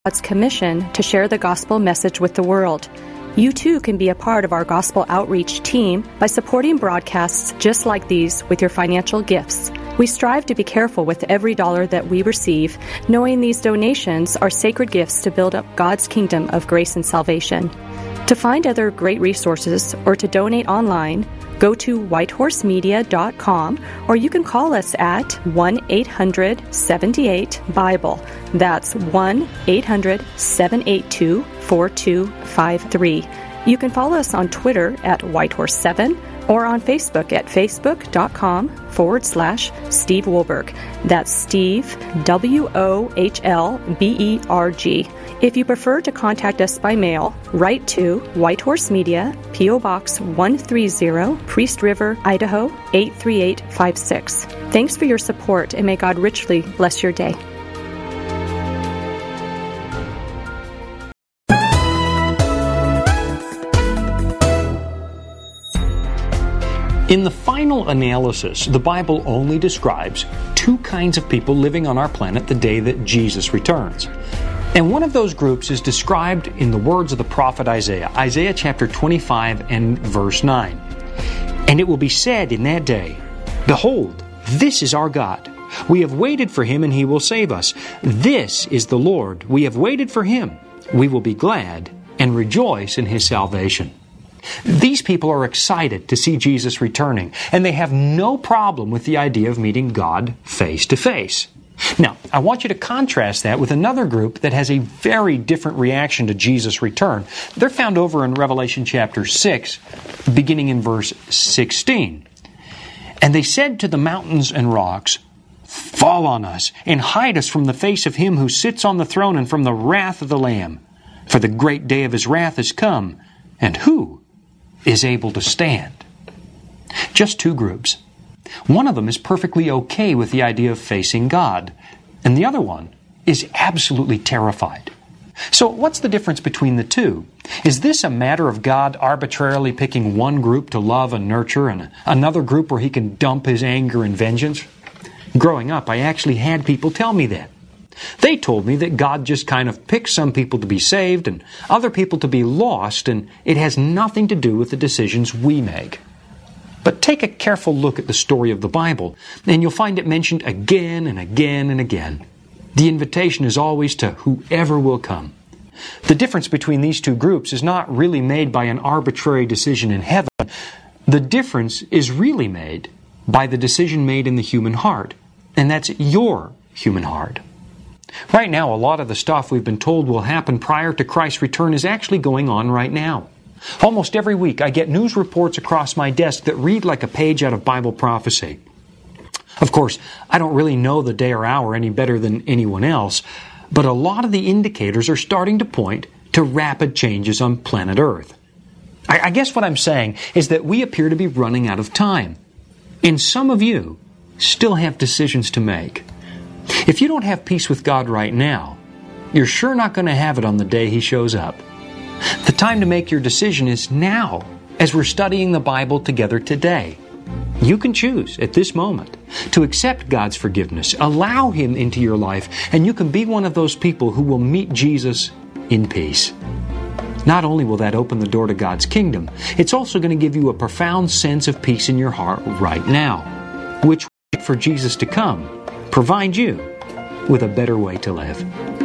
God's commission to share the gospel message with the world. You too can be a part of our gospel outreach team by supporting broadcasts just like these with your financial gifts. We strive to be careful with every dollar that we receive, knowing these donations are sacred gifts to build up God's kingdom of grace and salvation. To find other great resources or to donate online, go to whitehorsemedia.com, or you can call us at 1-800-78-BIBLE. That's 1-800-782-4253. You can follow us on Twitter at Whitehorse7 or on Facebook at facebook.com/Steve Wohlberg. That's Steve, Wohlberg. If you prefer to contact us by mail, write to White Horse Media, P.O. Box 130, Priest River, Idaho 83856. Thanks for your support, and may God richly bless your day. In the final analysis, the Bible only describes two kinds of people living on our planet the day that Jesus returns. And one of those groups is described in the words of the prophet Isaiah, Isaiah chapter 25 and verse 9. And it will be said in that day, Behold, this is our God. We have waited for Him, and He will save us. This is the Lord. We have waited for Him. We will be glad and rejoice in His salvation. These people are excited to see Jesus returning, and they have no problem with the idea of meeting God face to face. Now, I want you to contrast that with another group that has a very different reaction to Jesus' return. They're found over in Revelation chapter 6, beginning in verse 16. And they said to the mountains and rocks, Fall on us, and hide us from the face of Him who sits on the throne and from the wrath of the Lamb. For the great day of His wrath is come, and who is able to stand? Just two groups. One of them is perfectly okay with the idea of facing God, and the other one is absolutely terrified. So what's the difference between the two? Is this a matter of God arbitrarily picking one group to love and nurture and another group where He can dump His anger and vengeance? Growing up, I actually had people tell me that. They told me that God just kind of picks some people to be saved and other people to be lost, and it has nothing to do with the decisions we make. But take a careful look at the story of the Bible, and you'll find it mentioned again and again and again. The invitation is always to whoever will come. The difference between these two groups is not really made by an arbitrary decision in heaven. The difference is really made by the decision made in the human heart, and that's your human heart. Right now, a lot of the stuff we've been told will happen prior to Christ's return is actually going on right now. Almost every week, I get news reports across my desk that read like a page out of Bible prophecy. Of course, I don't really know the day or hour any better than anyone else, but a lot of the indicators are starting to point to rapid changes on planet Earth. I guess what I'm saying is that we appear to be running out of time, and some of you still have decisions to make. If you don't have peace with God right now, you're sure not going to have it on the day He shows up. The time to make your decision is now, as we're studying the Bible together today. You can choose at this moment to accept God's forgiveness, allow Him into your life, and you can be one of those people who will meet Jesus in peace. Not only will that open the door to God's kingdom, it's also going to give you a profound sense of peace in your heart right now, which will wait for Jesus to come, provide you with a better way to live.